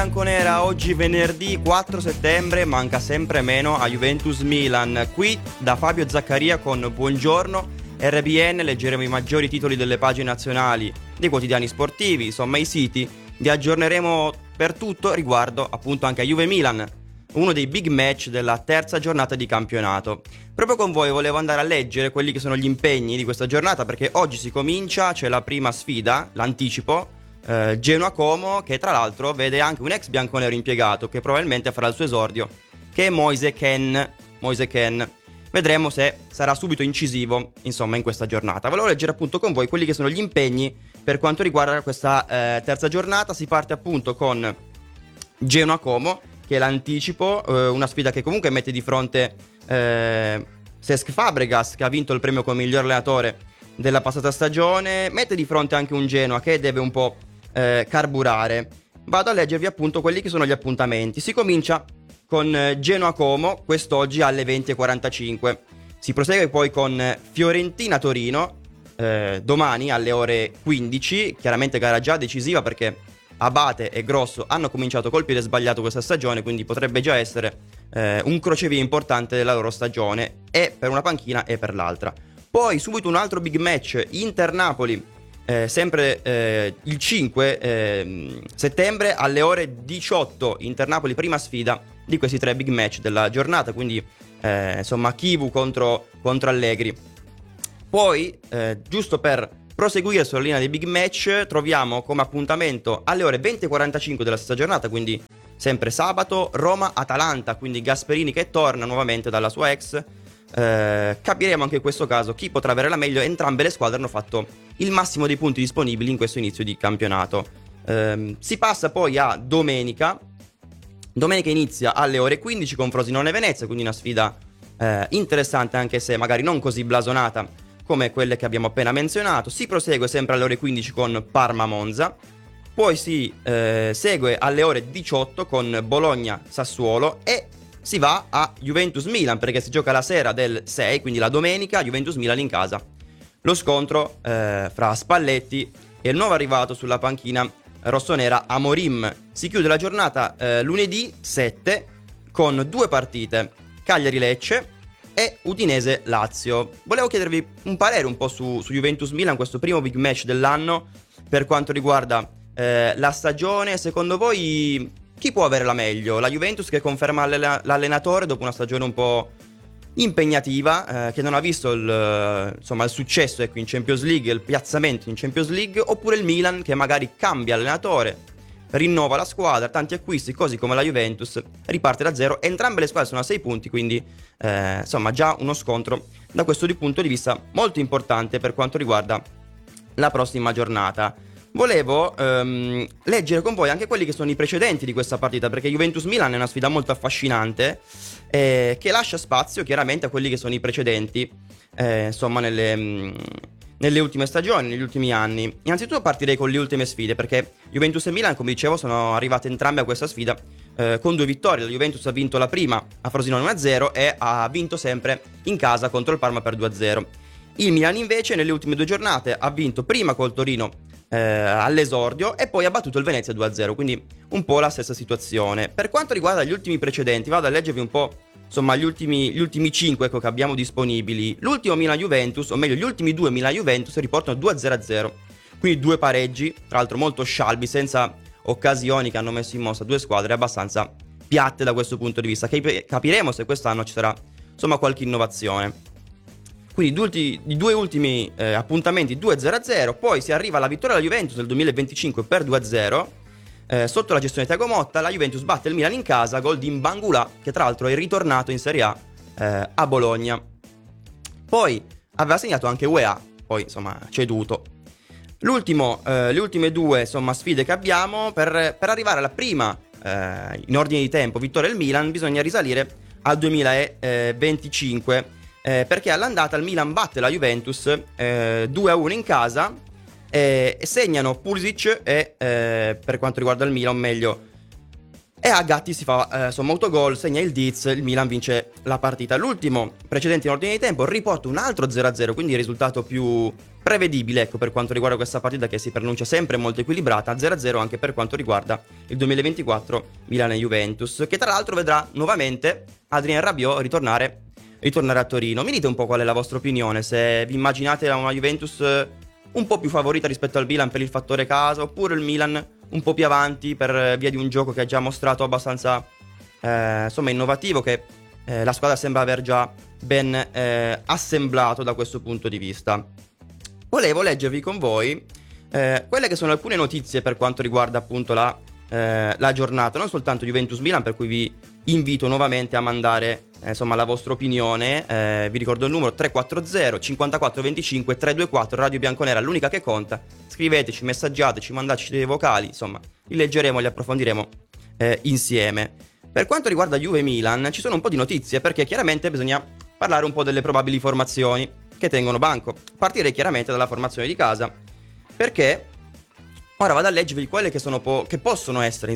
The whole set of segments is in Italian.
Bianconera, oggi venerdì 4 settembre, manca sempre meno a Juventus-Milan. Qui da Fabio Zaccaria con Buongiorno RBN leggeremo i maggiori titoli delle pagine nazionali dei quotidiani sportivi, insomma i siti. Vi aggiorneremo per tutto riguardo appunto anche a Juve-Milan, uno dei big match della terza giornata di campionato. Proprio con voi volevo andare a leggere quelli che sono gli impegni di questa giornata, perché oggi si comincia, c'è la prima sfida, l'anticipo, Genoa-Como, che tra l'altro vede anche un ex bianconero impiegato che probabilmente farà il suo esordio, che è Moise Kean. Vedremo se sarà subito incisivo, insomma, in questa giornata. Volevo leggere appunto con voi quelli che sono gli impegni per quanto riguarda questa terza giornata. Si parte appunto con Genoa-Como, che è l'anticipo, una sfida che comunque mette di fronte Cesc Fabregas, che ha vinto il premio come miglior allenatore della passata stagione, mette di fronte anche un Genoa che deve un po' carburare. Vado a leggervi appunto quelli che sono gli appuntamenti. Si comincia con Genoa-Como quest'oggi alle 20:45. Si prosegue poi con Fiorentina-Torino domani alle ore 15. Chiaramente gara già decisiva perché Abate e Grosso hanno cominciato col piede sbagliato questa stagione, quindi potrebbe già essere un crocevia importante della loro stagione, e per una panchina e per l'altra. Poi subito un altro big match, Inter-Napoli, sempre il 5 settembre alle ore 18. Inter-Napoli, prima sfida di questi tre big match della giornata, quindi insomma Chivu contro Allegri. Poi giusto per proseguire sulla linea dei big match, troviamo come appuntamento alle ore 20:45 della stessa giornata, quindi sempre sabato, Roma-Atalanta, quindi Gasperini che torna nuovamente dalla sua ex. Capiremo anche in questo caso chi potrà avere la meglio. Entrambe le squadre hanno fatto il massimo dei punti disponibili in questo inizio di campionato. Si passa poi a domenica. Domenica inizia alle ore 15 con Frosinone-Venezia, quindi una sfida interessante, anche se magari non così blasonata come quelle che abbiamo appena menzionato. Si prosegue sempre alle ore 15 con Parma-Monza. Poi si segue alle ore 18 con Bologna-Sassuolo e si va a Juventus-Milan, perché si gioca la sera del 6, quindi la domenica, Juventus-Milan in casa. Lo scontro fra Spalletti e il nuovo arrivato sulla panchina rossonera Amorim. Si chiude la giornata lunedì 7 con due partite, Cagliari-Lecce e Udinese-Lazio. Volevo chiedervi un parere un po' su Juventus-Milan, questo primo big match dell'anno, per quanto riguarda la stagione. Secondo voi chi può avere la meglio? La Juventus, che conferma l'allenatore dopo una stagione un po' impegnativa, che non ha visto il successo in Champions League, il piazzamento in Champions League, oppure il Milan che magari cambia allenatore, rinnova la squadra, tanti acquisti, così come la Juventus riparte da zero. Entrambe le squadre sono a 6 punti, quindi già uno scontro da questo punto di vista molto importante per quanto riguarda la prossima giornata. Volevo leggere con voi anche quelli che sono i precedenti di questa partita, perché Juventus-Milan è una sfida molto affascinante che lascia spazio chiaramente a quelli che sono i precedenti nelle ultime stagioni, negli ultimi anni. Innanzitutto partirei con le ultime sfide, perché Juventus e Milan, come dicevo, sono arrivate entrambe a questa sfida con 2 vittorie. La Juventus ha vinto la prima a Frosinone 1-0 e ha vinto sempre in casa contro il Parma per 2-0. Il Milan invece nelle ultime 2 giornate ha vinto prima col Torino all'esordio e poi ha battuto il Venezia 2-0, quindi un po' la stessa situazione. Per quanto riguarda gli ultimi precedenti, vado a leggervi un po' gli ultimi 5 che abbiamo disponibili. L'ultimo Milan-Juventus, o meglio gli ultimi 2 Milan-Juventus, riportano 2-0-0, quindi 2 pareggi, tra l'altro molto scialbi, senza occasioni che hanno messo in mostra 2 squadre abbastanza piatte da questo punto di vista. Capiremo se quest'anno ci sarà qualche innovazione. Quindi i 2 ultimi appuntamenti 2-0-0. Poi si arriva alla vittoria della Juventus nel 2025 per 2-0 sotto la gestione di Thiago Motta. La Juventus batte il Milan in casa, gol di Mbangula, che tra l'altro è ritornato in Serie A Bologna. Poi aveva segnato anche UEA, poi ceduto. Le ultime 2 sfide che abbiamo per arrivare alla prima in ordine di tempo vittoria del Milan, bisogna risalire al 2025. Perché all'andata il Milan batte la Juventus 2-1 in casa e segnano Pulisic e per quanto riguarda il Milan, o meglio E a Gatti si fa insomma autogol, segna il Diz, il Milan vince la partita. L'ultimo precedente in ordine di tempo riporta un altro 0-0, quindi il risultato più prevedibile, ecco, per quanto riguarda questa partita che si pronuncia sempre molto equilibrata. 0-0 anche per quanto riguarda il 2024 Milan e Juventus, che tra l'altro vedrà nuovamente Adrien Rabiot ritornare a Torino. Mi dite un po' qual è la vostra opinione, se vi immaginate una Juventus un po' più favorita rispetto al Milan per il fattore casa, oppure il Milan un po' più avanti per via di un gioco che ha già mostrato abbastanza insomma innovativo, che la squadra sembra aver già ben assemblato da questo punto di vista. Volevo leggervi con voi quelle che sono alcune notizie per quanto riguarda appunto la giornata, non soltanto Juventus-Milan, per cui vi invito nuovamente a mandare insomma la vostra opinione. Vi ricordo il numero 340 54 25 324, Radio Bianconera, l'unica che conta. Scriveteci, messaggiateci, mandateci dei vocali, insomma li leggeremo, li approfondiremo insieme. Per quanto riguarda Juve-Milan ci sono un po' di notizie, perché chiaramente bisogna parlare un po' delle probabili formazioni che tengono banco. Partirei chiaramente dalla formazione di casa, perché ora vado a leggervi quelle che possono essere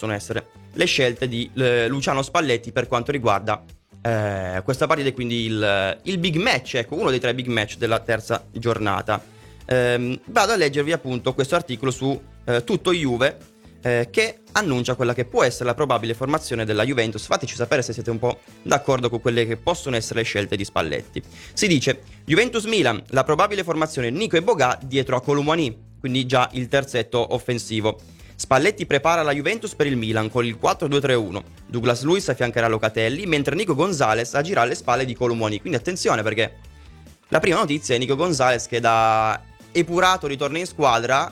le scelte di Luciano Spalletti per quanto riguarda questa partita, e quindi il big match, ecco, uno dei 3 big match della terza giornata. Vado a leggervi appunto questo articolo su Tutto Juve, che annuncia quella che può essere la probabile formazione della Juventus. Fateci sapere se siete un po' d'accordo con quelle che possono essere le scelte di Spalletti. Si dice: Juventus-Milan, la probabile formazione Nico e Boga dietro a Colomouani, quindi già il terzetto offensivo. Spalletti prepara la Juventus per il Milan con il 4-2-3-1. Douglas Luiz affiancherà Locatelli, mentre Nico Gonzalez agirà alle spalle di Colomouani. Quindi attenzione, perché la prima notizia è Nico Gonzalez, che da epurato ritorna in squadra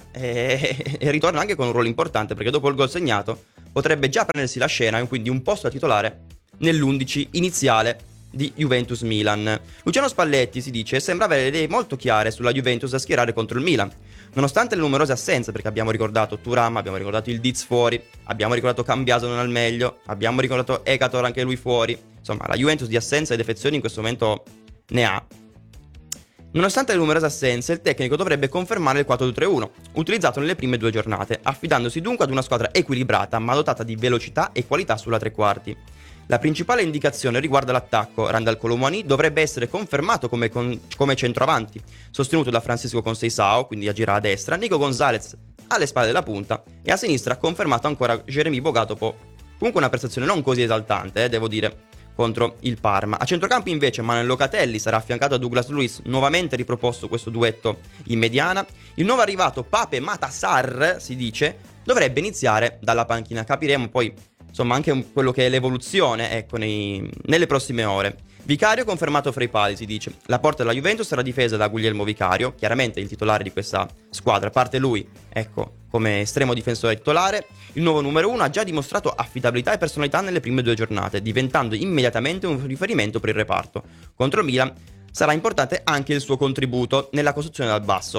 e ritorna anche con un ruolo importante, perché dopo il gol segnato potrebbe già prendersi la scena e quindi un posto da titolare nell'11 iniziale di Juventus-Milan. Luciano Spalletti, si dice, sembra avere le idee molto chiare sulla Juventus da schierare contro il Milan, nonostante le numerose assenze, perché abbiamo ricordato Thuram, abbiamo ricordato il Diz fuori, abbiamo ricordato Cambiaso non al meglio, abbiamo ricordato Ekator anche lui fuori. Insomma, la Juventus di assenze e defezioni in questo momento ne ha. Nonostante le numerose assenze, il tecnico dovrebbe confermare il 4-2-3-1, utilizzato nelle prime 2 giornate, affidandosi dunque ad una squadra equilibrata ma dotata di velocità e qualità sulla tre quarti. La principale indicazione riguarda l'attacco. Randal Colomouani dovrebbe essere confermato come centroavanti, sostenuto da Francisco Conceição, quindi agirà a destra, Nico Gonzalez alle spalle della punta, e a sinistra ha confermato ancora Jérémy Boga dopo comunque una prestazione non così esaltante, devo dire, contro il Parma. A centrocampo invece Manuel Locatelli sarà affiancato da Douglas Luiz, nuovamente riproposto questo duetto in mediana. Il nuovo arrivato Pape Matar, si dice, dovrebbe iniziare dalla panchina. Capiremo poi insomma anche quello che è l'evoluzione, ecco, nelle prossime ore. Vicario confermato fra i pali, si dice. La porta della Juventus sarà difesa da Guglielmo Vicario, chiaramente il titolare di questa squadra. Parte lui, ecco, come estremo difensore titolare. Il nuovo numero 1 ha già dimostrato affidabilità e personalità nelle prime 2 giornate, diventando immediatamente un riferimento per il reparto. Contro il Milan sarà importante anche il suo contributo nella costruzione dal basso.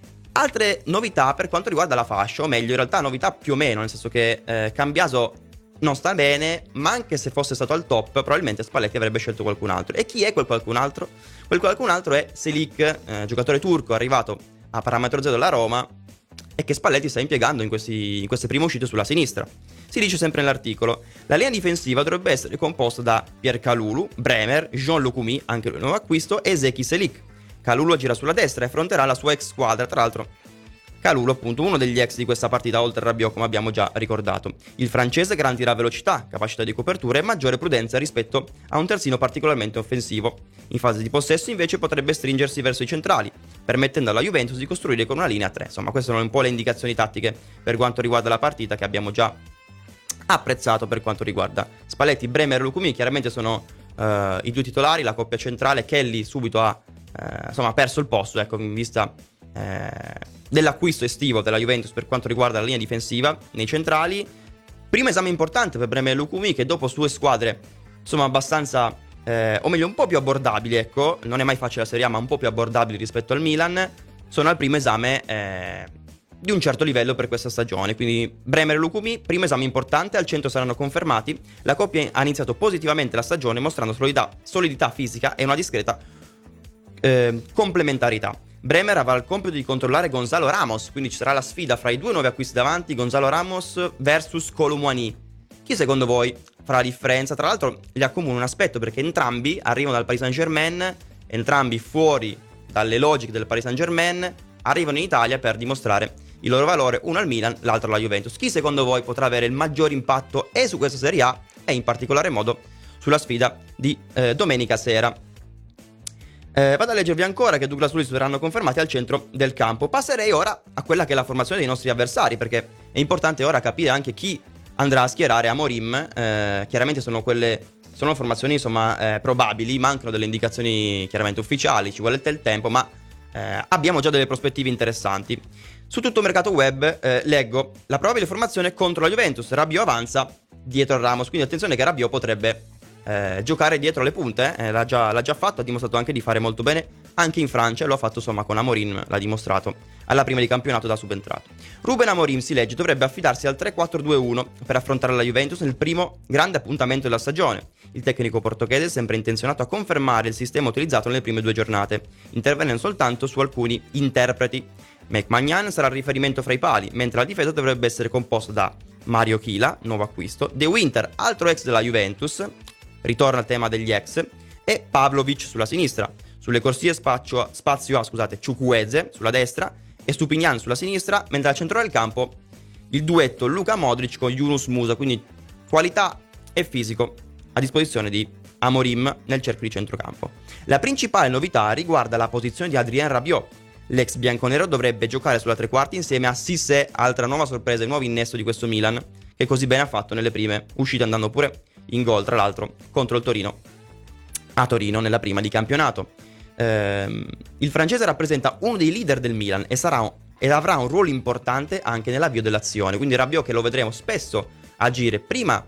Altre novità per quanto riguarda la fascia, o meglio, in realtà novità più o meno, nel senso che Cambiaso non sta bene, ma anche se fosse stato al top, probabilmente Spalletti avrebbe scelto qualcun altro. E chi è quel qualcun altro? Quel qualcun altro è Selik, giocatore turco arrivato a parametro zero dalla Roma e che Spalletti sta impiegando in queste prime uscite sulla sinistra. Si dice sempre nell'articolo: la linea difensiva dovrebbe essere composta da Pierre Kalulu, Bremer, Jean Lukumi, anche lui nuovo acquisto, e Zeki Selik. Kalulu agirà sulla destra e affronterà la sua ex squadra, tra l'altro Kalulu, appunto, uno degli ex di questa partita, oltre a Rabiot, come abbiamo già ricordato. Il francese garantirà velocità, capacità di copertura e maggiore prudenza rispetto a un terzino particolarmente offensivo. In fase di possesso, invece, potrebbe stringersi verso i centrali, permettendo alla Juventus di costruire con una linea a 3. Insomma, queste sono un po' le indicazioni tattiche per quanto riguarda la partita, che abbiamo già apprezzato per quanto riguarda Spalletti. Bremer e Lukumi chiaramente sono i 2 titolari, la coppia centrale. Kelly subito ha perso il posto, ecco, in vista dell'acquisto estivo della Juventus per quanto riguarda la linea difensiva nei centrali. Primo esame importante per Bremer e Lukumi, che dopo 2 squadre insomma abbastanza o meglio un po' più abbordabili, ecco, non è mai facile la Serie A, ma un po' più abbordabili rispetto al Milan, sono al primo esame di un certo livello per questa stagione. Quindi Bremer e Lukumi, primo esame importante, al centro saranno confermati. La coppia ha iniziato positivamente la stagione, mostrando solidità fisica e una discreta complementarità. Bremer avrà il compito di controllare Gonzalo Ramos, quindi ci sarà la sfida fra i 2 nuovi acquisti davanti, Gonzalo Ramos versus Colomouani. Chi secondo voi farà la differenza? Tra l'altro li accomuna un aspetto, perché entrambi arrivano dal Paris Saint-Germain, entrambi fuori dalle logiche del Paris Saint-Germain, arrivano in Italia per dimostrare il loro valore, uno al Milan, l'altro alla Juventus. Chi secondo voi potrà avere il maggior impatto e su questa Serie A e in particolare modo sulla sfida di domenica sera? Vado a leggervi ancora che Douglas Luiz saranno confermati al centro del campo. Passerei ora a quella che è la formazione dei nostri avversari, perché è importante ora capire anche chi andrà a schierare Amorim. Chiaramente sono formazioni insomma probabili, mancano delle indicazioni chiaramente ufficiali, ci vuole il tempo, ma abbiamo già delle prospettive interessanti. Su tutto il mercato web leggo la probabile formazione contro la Juventus: Rabiot avanza dietro a Ramos, quindi attenzione che Rabiot potrebbe giocare dietro le punte, l'ha già fatto, ha dimostrato anche di fare molto bene anche in Francia, lo ha fatto insomma con Amorim, l'ha dimostrato alla prima di campionato da subentrato. Ruben Amorim, si legge, dovrebbe affidarsi al 3-4-2-1 per affrontare la Juventus nel primo grande appuntamento della stagione. Il tecnico portoghese è sempre intenzionato a confermare il sistema utilizzato nelle prime 2 giornate, intervenendo soltanto su alcuni interpreti. Magnan sarà il riferimento fra i pali, mentre la difesa dovrebbe essere composta da Mario Chila, nuovo acquisto, De Winter, altro ex della Juventus, ritorna al tema degli ex, e Pavlovic sulla sinistra. Sulle corsie spazio a Chukwueze sulla destra e Stupinian sulla sinistra, mentre al centro del campo il duetto Luka Modric con Yunus Musa, quindi qualità e fisico a disposizione di Amorim nel cerchio di centrocampo. La principale novità riguarda la posizione di Adrien Rabiot. L'ex bianconero dovrebbe giocare sulla tre quarti insieme a Cissé, altra nuova sorpresa e nuovo innesto di questo Milan, che così bene ha fatto nelle prime uscite, andando pure in gol tra l'altro contro il Torino a Torino nella prima di campionato. Il francese rappresenta uno dei leader del Milan ed avrà un ruolo importante anche nell'avvio dell'azione, quindi Rabiot che lo vedremo spesso agire prima